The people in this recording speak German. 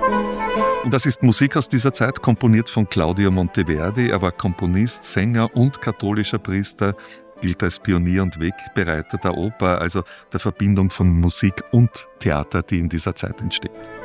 Und das ist Musik aus dieser Zeit, komponiert von Claudio Monteverdi. Er war Komponist, Sänger und katholischer Priester, gilt als Pionier und Wegbereiter der Oper, also der Verbindung von Musik und Theater, die in dieser Zeit entsteht.